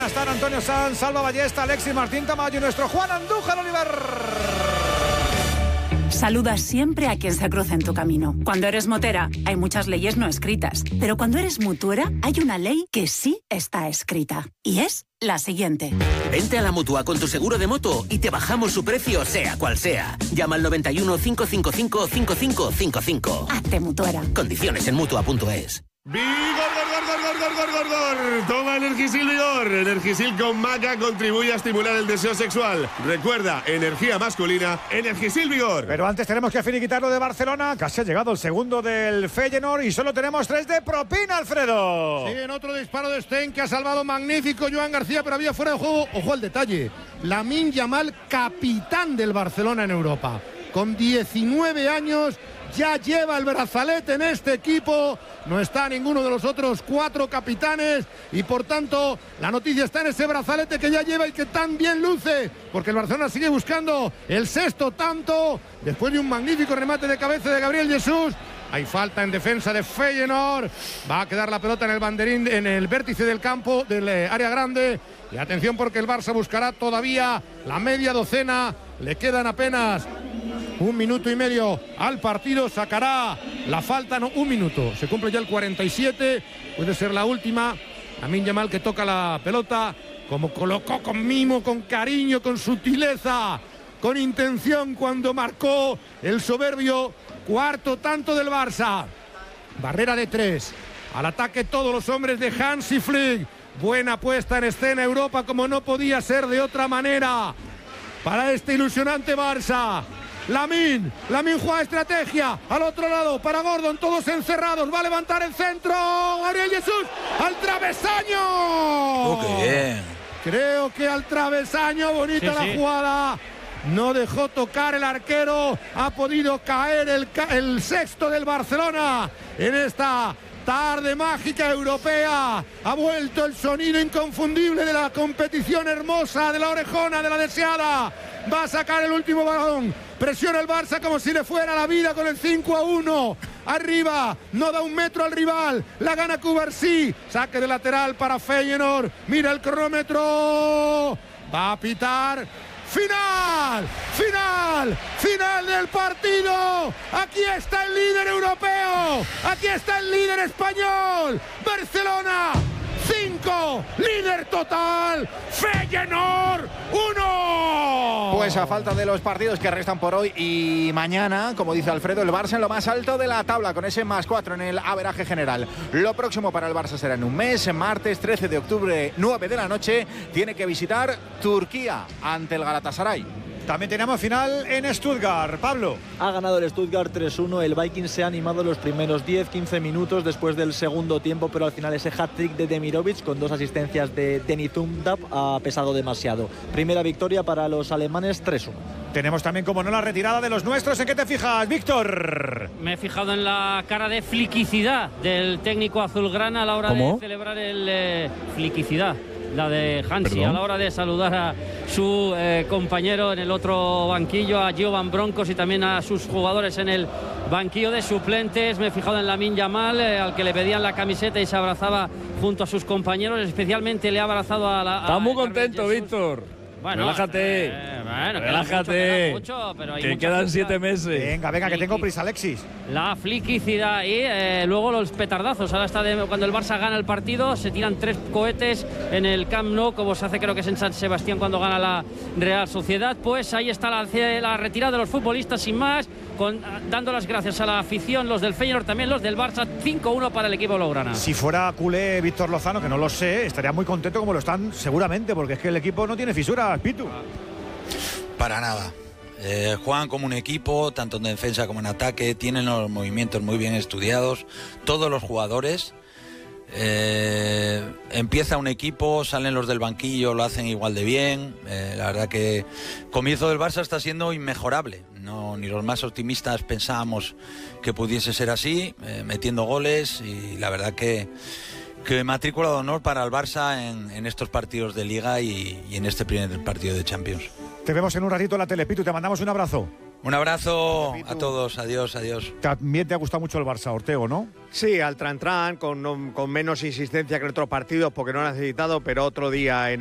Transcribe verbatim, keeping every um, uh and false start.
Están Antonio Sanz, Salva Ballesta, Alexis Martín Tamayo y nuestro Juan Andújar Oliver. Saluda siempre a quien se cruce en tu camino. Cuando eres motera, hay muchas leyes no escritas. Pero cuando eres mutuera, hay una ley que sí está escrita. Y es la siguiente. Vente a la Mutua con tu seguro de moto y te bajamos su precio sea cual sea. Llama al noventa y uno, cinco cinco cinco, cinco cinco cinco cinco. Hazte mutuera. Condiciones en mutua punto es. ¡Vigor, gor, gor, gor, gor, gor, gor, gor! Toma Energisil Vigor. Energisil con maca contribuye a estimular el deseo sexual. Recuerda, energía masculina, Energisil Vigor. Pero antes tenemos que finiquitar lo de Barcelona. Casi ha llegado el segundo del Feyenoord y solo tenemos tres de propina, Alfredo. Sí, en otro disparo de Stein que ha salvado magnífico Joan García, pero había fuera de juego. Ojo al detalle. Lamine Yamal, capitán del Barcelona en Europa. Con diecinueve años ya lleva el brazalete en este equipo. No está ninguno de los otros cuatro capitanes y por tanto la noticia está en ese brazalete que ya lleva y que tan bien luce, porque el Barcelona sigue buscando el sexto tanto después de un magnífico remate de cabeza de Gabriel Jesús. Hay falta en defensa de Feyenoord. Va a quedar la pelota en el banderín, en el vértice del campo, del área grande. Y atención porque el Barça buscará todavía la media docena. Le quedan apenas un minuto y medio al partido. Sacará la falta, no, un minuto. Se cumple ya el cuarenta y siete. Puede ser la última. Lamine Yamal que toca la pelota, como colocó con mimo, con cariño, con sutileza, con intención cuando marcó el soberbio cuarto tanto del Barça. Barrera de tres. Al ataque todos los hombres de Hansi Flick. Buena puesta en escena Europa, como no podía ser de otra manera para este ilusionante Barça. Lamine, Lamine juega estrategia al otro lado para Gordon, todos encerrados, va a levantar el centro, Gabriel Jesús al travesaño. Oh, qué bien. Creo que al travesaño, bonita sí, la sí. jugada. No dejó tocar el arquero, ha podido caer el, el sexto del Barcelona en esta tarde mágica europea. Ha vuelto el sonido inconfundible de la competición hermosa, de la orejona, de la deseada. Va a sacar el último balón. Presiona el Barça como si le fuera la vida con el cinco a uno. Arriba, no da un metro al rival. La gana Cubarsí. Saque de lateral para Feyenoord. Mira el cronómetro. Va a pitar. Final, final, final del partido. Aquí está el líder europeo. Aquí está el líder español. Barcelona, cinco. Líder total. Feyenoord, uno. Pues a falta de los partidos que restan por hoy y mañana, como dice Alfredo, el Barça en lo más alto de la tabla con ese más cuatro en el averaje general. Lo próximo para el Barça será en un mes, martes trece de octubre, nueve de la noche. Tiene que visitar Turquía ante el Galatasaray. También tenemos final en Stuttgart. Pablo. Ha ganado el Stuttgart tres uno. El Viking se ha animado los primeros diez quince minutos después del segundo tiempo, pero al final ese hat-trick de Demirovic con dos asistencias de Deni Zumdap ha pesado demasiado. Primera victoria para los alemanes, tres uno. Tenemos también, como no, la retirada de los nuestros. ¿En qué te fijas, Víctor? Me he fijado en la cara de fliquicidad del técnico azulgrana a la hora ¿Cómo? de celebrar el eh, fliquicidad. La de Hansi, ¿Perdón? a la hora de saludar a su eh, compañero en el otro banquillo, a Jovan Broncos, y también a sus jugadores en el banquillo de suplentes. Me he fijado en Lamine Yamal, eh, al que le pedían la camiseta y se abrazaba junto a sus compañeros. Especialmente le ha abrazado a la... Está muy contento, Víctor. Bueno, relájate, eh, bueno, relájate, mucho, mucho, pero hay que quedan siete meses. Venga, venga, que tengo prisa, Alexis. La fliquicidad y eh, luego los petardazos. Ahora está de, cuando el Barça gana el partido, se tiran tres cohetes en el Camp Nou, como se hace creo que es en San Sebastián cuando gana la Real Sociedad. Pues ahí está la, la retirada de los futbolistas sin más, con, dando las gracias a la afición, los del Feyenoord, también los del Barça. Cinco uno para el equipo blaugrana. Si fuera culé Víctor Lozano, que no lo sé, estaría muy contento como lo están seguramente, porque es que el equipo no tiene fisura, Pitu. Para nada. Eh, juegan como un equipo, tanto en defensa como en ataque, tienen los movimientos muy bien estudiados, todos los jugadores. Eh, empieza un equipo, salen los del banquillo, lo hacen igual de bien. Eh, la verdad que el comienzo del Barça está siendo inmejorable. No, ni los más optimistas pensábamos que pudiese ser así, eh, metiendo goles, y la verdad que que matrícula de honor para el Barça en, en estos partidos de Liga y, y en este primer partido de Champions. Te vemos en un ratito en la tele, Pitu, te mandamos un abrazo. Un abrazo a todos, adiós, adiós. También te ha gustado mucho el Barça, Ortego, ¿no? Sí, al Tran Tran, con, con menos insistencia que en otros partidos porque no ha necesitado, pero otro día en